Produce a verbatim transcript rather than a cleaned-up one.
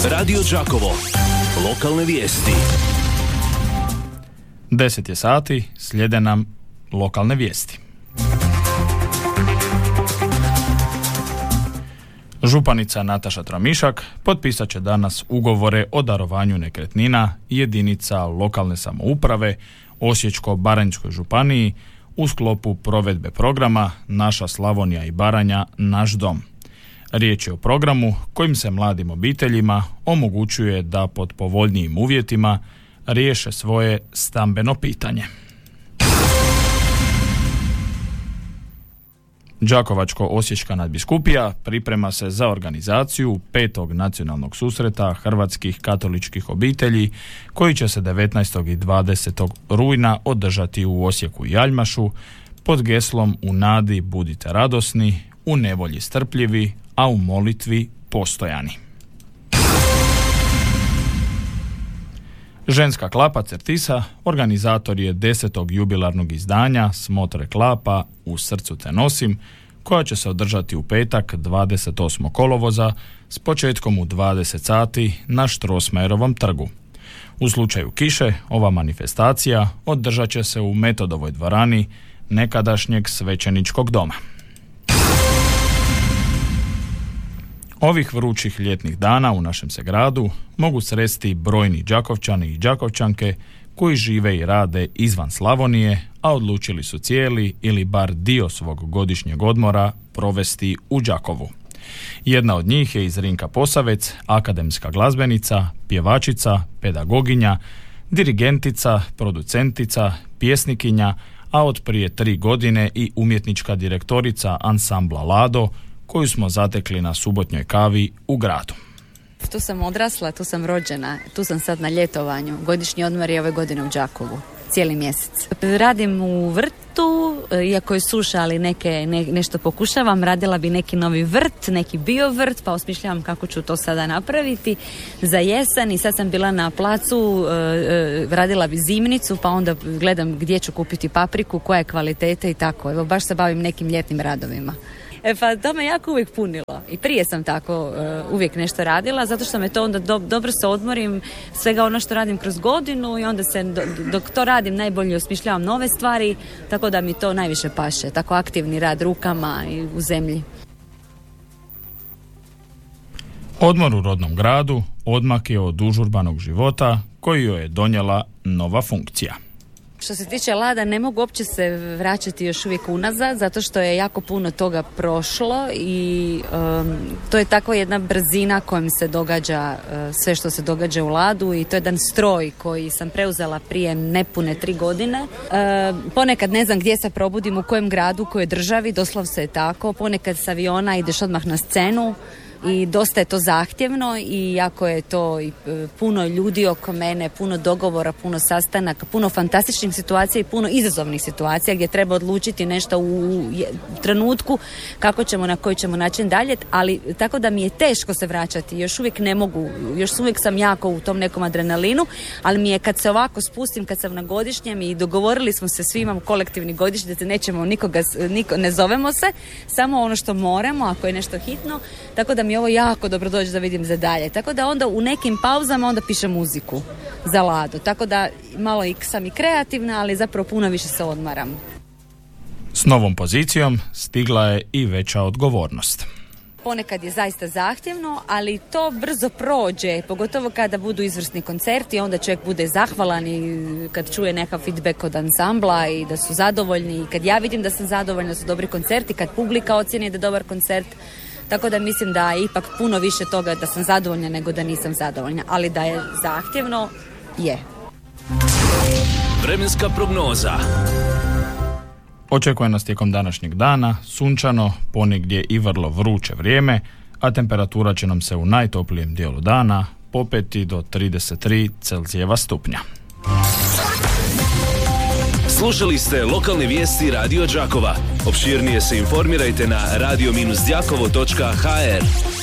Radio Đakovo. Lokalne vijesti. Deset je sati, slijede nam lokalne vijesti. Županica Nataša Tramišak potpisat će danas ugovore o darovanju nekretnina jedinica lokalne samouprave Osječko-baranjskoj županiji u sklopu provedbe programa Naša Slavonija i Baranja, naš dom. Riječ je o programu kojim se mladim obiteljima omogućuje da pod povoljnijim uvjetima riješe svoje stambeno pitanje. Đakovačko-osječka nadbiskupija priprema se za organizaciju petog nacionalnog susreta hrvatskih katoličkih obitelji koji će se devetnaestog i dvadesetog rujna održati u Osijeku i Aljmašu pod geslom U nadi budite radosni, u nevolji strpljivi, a u molitvi postojani. Ženska klapa Certisa organizator je desetog jubilarnog izdanja Smotre klapa U srcu te nosim, koja će se održati u petak dvadeset osmog kolovoza s početkom u dvadeset sati na Štrosmajerovom trgu. U slučaju kiše ova manifestacija održat će se u Metodovoj dvorani nekadašnjeg svećeničkog doma. Ovih vrućih ljetnih dana u našem se gradu mogu sresti brojni Đakovčani i Đakovčanke koji žive i rade izvan Slavonije, a odlučili su cijeli ili bar dio svog godišnjeg odmora provesti u Đakovu. Jedna od njih je Zrinka Posavec, akademska glazbenica, pjevačica, pedagoginja, dirigentica, producentica, pjesnikinja, a od prije tri godine i umjetnička direktorica ansambla Lado, koju smo zatekli na subotnjoj kavi u gradu. Tu sam odrasla, tu sam rođena, tu sam sad na ljetovanju. Godišnji odmor je ove godine u Đakovu, cijeli mjesec. Radim u vrtu, iako je suša, ali neke, ne, nešto pokušavam. Radila bi neki novi vrt, neki bio vrt, pa osmišljavam kako ću to sada napraviti za jesen. I sad sam bila na placu, radila bi zimnicu, pa onda gledam gdje ću kupiti papriku, koja je kvaliteta i tako. Evo, baš se bavim nekim ljetnim radovima. E pa to me jako uvijek punilo. I prije sam tako uh, uvijek nešto radila, zato što me to onda do, dobro se odmorim svega ono što radim kroz godinu i onda se do, dok to radim najbolje osmišljavam nove stvari, tako da mi to najviše paše. Tako aktivni rad rukama i u zemlji. Odmor u rodnom gradu odmak je od užurbanog života koji joj je donijela nova funkcija. Što se tiče Lada, ne mogu uopće se vraćati još uvijek unazad, zato što je jako puno toga prošlo i um, to je tako jedna brzina kojom se događa uh, sve što se događa u Ladu i to je jedan stroj koji sam preuzela prije nepune tri godine. Uh, ponekad ne znam gdje se probudim, u kojem gradu, u kojoj državi, doslovce je tako. Ponekad s aviona ideš odmah na scenu i dosta je to zahtjevno i jako je to i puno ljudi oko mene, puno dogovora, puno sastanaka, puno fantastičnih situacija i puno izazovnih situacija gdje treba odlučiti nešto u trenutku kako ćemo, na koji ćemo način dalje, ali tako da mi je teško se vraćati, još uvijek ne mogu, još uvijek sam jako u tom nekom adrenalinu, ali mi je kad se ovako spustim, kad sam na godišnjem i dogovorili smo se, svi imamo kolektivni godišnji, da se nećemo nikoga, niko, ne zovemo se, samo ono što moramo, ako je nešto hitno, tako da mi ovo jako dobro dođe da vidim za dalje. Tako da onda u nekim pauzama onda pišem muziku za Ladu. Tako da malo i sam i kreativna, ali zapravo puno više se odmaram. S novom pozicijom stigla je i veća odgovornost. Ponekad je zaista zahtjevno, ali to brzo prođe, pogotovo kada budu izvrsni koncerti, onda čovjek bude zahvalan i kad čuje neka feedback od ansambla i da su zadovoljni i kad ja vidim da sam zadovoljna, da su dobri koncerti, kad publika ocjeni da je dobar koncert. Tako da mislim da je ipak puno više toga da sam zadovoljna nego da nisam zadovoljna, ali da je zahtjevno, je. Vremenska prognoza. Očekuje nas tijekom današnjeg dana sunčano, ponegdje i vrlo vruće vrijeme, a temperatura će nam se u najtoplijem dijelu dana popeti do trideset tri Celzijeva stupnja. Slušali ste lokalne vijesti Radio Đakova. Opširnije se informirajte na radio dash đakovo točka ha er.